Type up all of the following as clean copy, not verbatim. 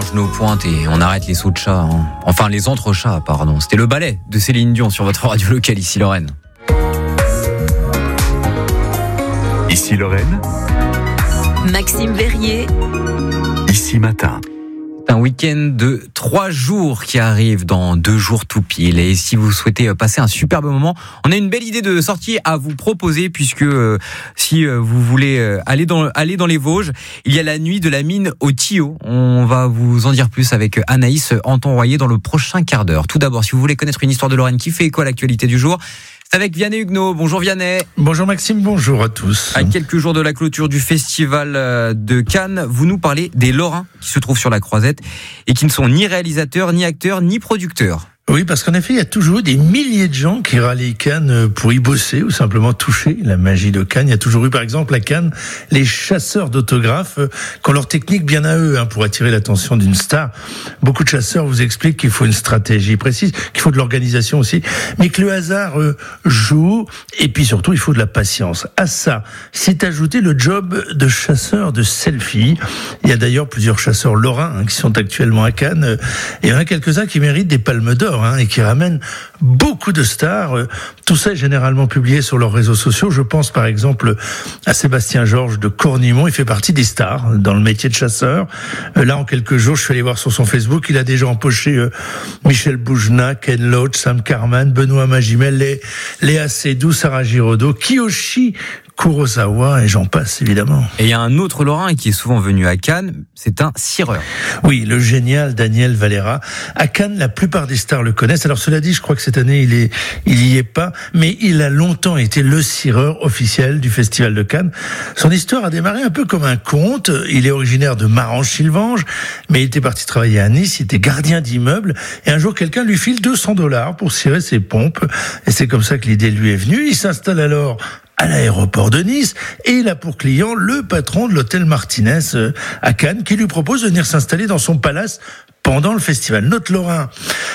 mange nos pointes et on arrête les sauts de chat. Hein. Enfin, les entrechats, pardon. C'était le ballet de Céline Dion sur votre radio locale, ici Lorraine. Ici Lorraine. Maxime Verrier. Ici Matin. Un week-end de 3 jours qui arrive dans 2 jours tout pile. Et si vous souhaitez passer un superbe moment, on a une belle idée de sortie à vous proposer, puisque si vous voulez aller dans les Vosges, il y a la nuit de la mine au Tillot. On va vous en dire plus avec Anaïs Anton-Royer dans le prochain quart d'heure. Tout d'abord, si vous voulez connaître une histoire de Lorraine qui fait écho à l'actualité du jour, c'est avec Vianney Huguenot. Bonjour Vianney. Bonjour Maxime, bonjour à tous. À quelques jours de la clôture du festival de Cannes, vous nous parlez des Lorrains qui se trouvent sur la Croisette et qui ne sont ni réalisateurs, ni acteurs, ni producteurs. Oui, parce qu'en effet, il y a toujours eu des milliers de gens qui rallient Cannes pour y bosser ou simplement toucher la magie de Cannes. Il y a toujours eu, par exemple, à Cannes, les chasseurs d'autographes qui ont leur technique bien à eux pour attirer l'attention d'une star. Beaucoup de chasseurs vous expliquent qu'il faut une stratégie précise, qu'il faut de l'organisation aussi, mais que le hasard joue, et puis surtout, il faut de la patience. À ça, c'est ajouté le job de chasseur de selfie. Il y a d'ailleurs plusieurs chasseurs lorrains qui sont actuellement à Cannes, et il y en a quelques-uns qui méritent des palmes d'or. Et qui ramènent beaucoup de stars. Tout ça est généralement publié sur leurs réseaux sociaux. Je pense par exemple à Sébastien Georges de Cornimont. Il fait partie des stars dans le métier de chasseur. Là, en quelques jours, je suis allé voir sur son Facebook, il a déjà empoché Michel Boujna, Ken Loach, Sam Carman, Benoît Magimel, Léa Seydoux, Sarah Giraudot, Kiyoshi Kurosawa, et j'en passe évidemment. Et il y a un autre Lorrain qui est souvent venu à Cannes, c'est un cireur. Oui, le génial Daniel Valera. À Cannes, la plupart des stars le connaissent. Alors cela dit, je crois que cette année, il y est pas, mais il a longtemps été le cireur officiel du Festival de Cannes. Son histoire a démarré un peu comme un conte. Il est originaire de Marange-Sylvange, mais il était parti travailler à Nice, il était gardien d'immeuble, et un jour, quelqu'un lui file $200 pour cirer ses pompes, et c'est comme ça que l'idée lui est venue. Il s'installe alors à l'aéroport de Nice, et il a pour client le patron de l'hôtel Martinez à Cannes, qui lui propose de venir s'installer dans son palace pendant le festival. Notre Lorrain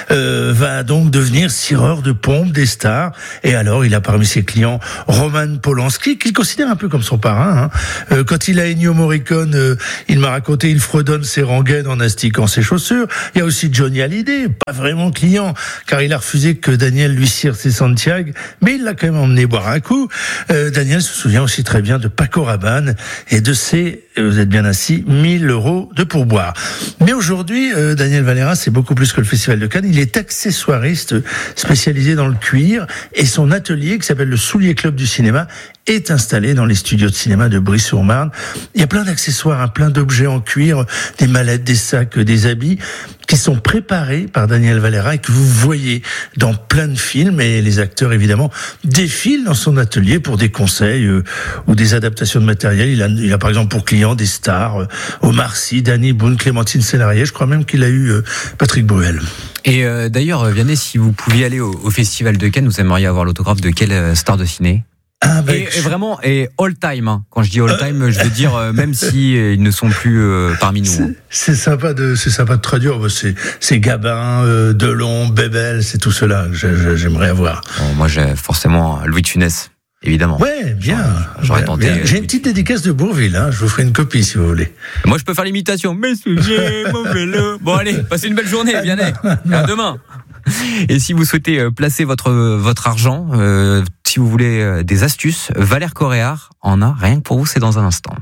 va donc devenir cireur de pompes des stars, et alors il a parmi ses clients Roman Polanski, qu'il considère un peu comme son parrain. Quand il a Ennio Morricone, il m'a raconté, il fredonne ses rengaines en astiquant ses chaussures. Il y a aussi Johnny Hallyday, pas vraiment client, car il a refusé que Daniel lui cire ses Santiago, mais il l'a quand même emmené boire un coup. Daniel se souvient aussi très bien de Paco Rabanne et de ses, vous êtes bien assis, 1 000 € de pourboire. Mais aujourd'hui, Daniel Valera, c'est beaucoup plus que le Festival de Cannes. Il est accessoiriste spécialisé dans le cuir, et son atelier, qui s'appelle le Soulier Club du cinéma, est installé dans les studios de cinéma de Brie-sur-Marne. Il y a plein d'accessoires, plein d'objets en cuir, des mallettes, des sacs, des habits, qui sont préparés par Daniel Valera et que vous voyez dans plein de films, et les acteurs évidemment défilent dans son atelier pour des conseils ou des adaptations de matériel. Il a par exemple pour clients des stars, Omar Sy, Danny Boone, Clémentine Célarié, je crois même qu'il a eu Patrick Bruel. Et d'ailleurs, Vianney, si vous pouviez aller au Festival de Cannes, vous aimeriez avoir l'autographe de quelle star de ciné ? Et vraiment, et all time. Quand je dis all time, je veux dire même si ils ne sont plus parmi nous. C'est sympa de traduire. C'est Gabin, Delon, Bébel, c'est tout cela que j'aimerais avoir. Bon, moi, j'ai forcément Louis de Funès, évidemment. Ouais, bien. J'aurais tenté. Bien. J'ai une petite dédicace de Bourvil. Je vous ferai une copie si vous voulez. Moi, je peux faire l'imitation. Mes souliers, mon vélo. Bon, allez, passez une belle journée, Vianney. À demain. Et si vous souhaitez placer votre argent, si vous voulez des astuces, Valère Coréard en a, rien que pour vous, c'est dans un instant.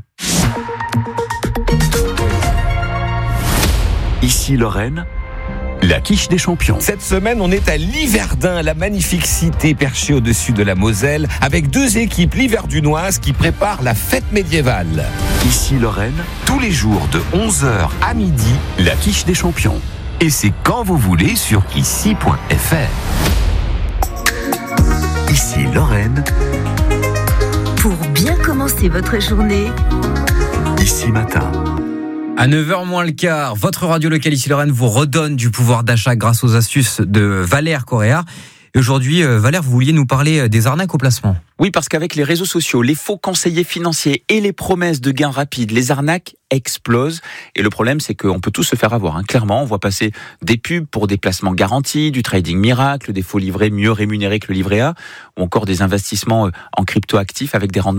Ici Lorraine, la quiche des champions. Cette semaine, on est à Liverdun, la magnifique cité perchée au-dessus de la Moselle, avec 2 équipes liverdunoises qui préparent la fête médiévale. Ici Lorraine, tous les jours de 11h à midi, la quiche des champions. Et c'est quand vous voulez sur ici.fr. Ici Lorraine. Pour bien commencer votre journée, Ici Matin. À 9h moins le quart, votre radio locale ici Lorraine vous redonne du pouvoir d'achat grâce aux astuces de Valère Coréard. Et aujourd'hui, Valère, vous vouliez nous parler des arnaques au placement. Oui, parce qu'avec les réseaux sociaux, les faux conseillers financiers et les promesses de gains rapides, les arnaques explosent. Et le problème, c'est qu'on peut tous se faire avoir. Clairement, on voit passer des pubs pour des placements garantis, du trading miracle, des faux livrets mieux rémunérés que le livret A, ou encore des investissements en crypto-actifs avec des rendements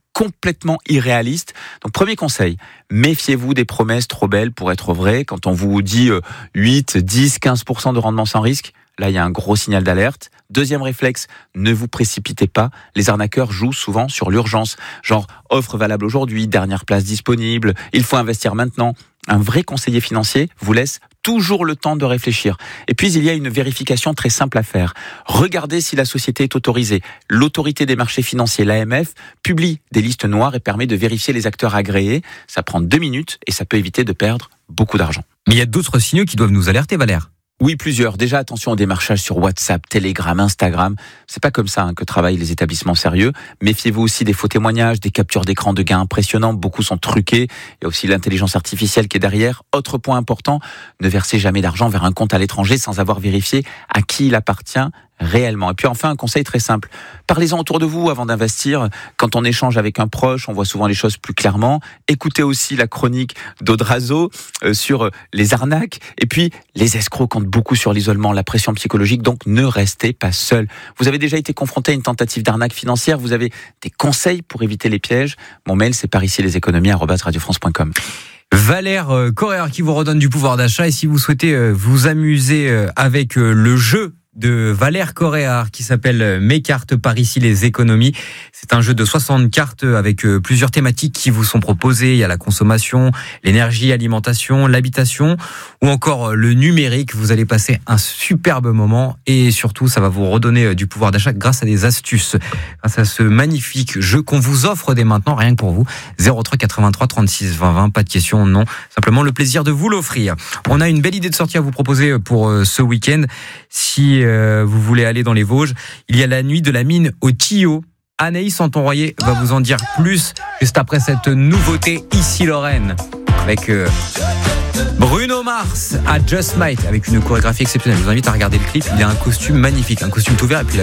complètement irréaliste. Donc premier conseil, méfiez-vous des promesses trop belles pour être vraies. Quand on vous dit 8, 10, 15% de rendement sans risque, là il y a un gros signal d'alerte. Deuxième réflexe, ne vous précipitez pas. Les arnaqueurs jouent souvent sur l'urgence. Genre, offre valable aujourd'hui, dernière place disponible, il faut investir maintenant. Un vrai conseiller financier vous laisse toujours le temps de réfléchir. Et puis, il y a une vérification très simple à faire. Regardez si la société est autorisée. L'autorité des marchés financiers, l'AMF, publie des listes noires et permet de vérifier les acteurs agréés. Ça prend 2 minutes et ça peut éviter de perdre beaucoup d'argent. Mais il y a d'autres signaux qui doivent nous alerter, Valère. Oui, plusieurs. Déjà, attention au démarchage sur WhatsApp, Telegram, Instagram. C'est pas comme ça que travaillent les établissements sérieux. Méfiez-vous aussi des faux témoignages, des captures d'écran de gains impressionnants. Beaucoup sont truqués. Il y a aussi l'intelligence artificielle qui est derrière. Autre point important, ne versez jamais d'argent vers un compte à l'étranger sans avoir vérifié à qui il appartient réellement. Et puis enfin, un conseil très simple. Parlez-en autour de vous avant d'investir. Quand on échange avec un proche, on voit souvent les choses plus clairement. Écoutez aussi la chronique d'Audrazo sur les arnaques. Et puis, les escrocs comptent beaucoup sur l'isolement, la pression psychologique. Donc, ne restez pas seul. Vous avez déjà été confronté à une tentative d'arnaque financière. Vous avez des conseils pour éviter les pièges. Mon mail, c'est parici-les-économies@radiofrance.com. Valère Correa qui vous redonne du pouvoir d'achat. Et si vous souhaitez vous amuser avec le jeu de Valère Correa qui s'appelle Mes cartes par ici les économies. C'est un jeu de 60 cartes avec plusieurs thématiques qui vous sont proposées. Il y a la consommation, l'énergie, l'alimentation, l'habitation ou encore le numérique. Vous allez passer un superbe moment et surtout ça va vous redonner du pouvoir d'achat grâce à des astuces. Grâce à ce magnifique jeu qu'on vous offre dès maintenant, rien que pour vous. 03 83 36 20 20, pas de questions, non. Simplement le plaisir de vous l'offrir. On a une belle idée de sortie à vous proposer pour ce week-end. Si vous voulez aller dans les Vosges, il y a la nuit de la mine au Tillot. Anaïs Santon-Royer va vous en dire plus juste après cette nouveauté Ici Lorraine avec Bruno Mars à Just Might avec une chorégraphie exceptionnelle. Je vous invite à regarder le clip. Il a un costume magnifique, un costume tout vert et puis